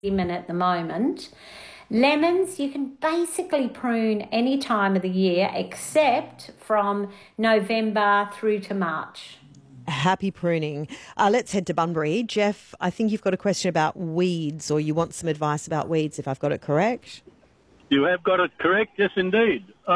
at the moment. Lemons, you can basically prune any time of the year except from November through to March. Happy pruning. Let's head to Bunbury. Jeff, I think you've got a question about weeds, or you want some advice about weeds, if I've got it correct. You have got it correct, yes indeed.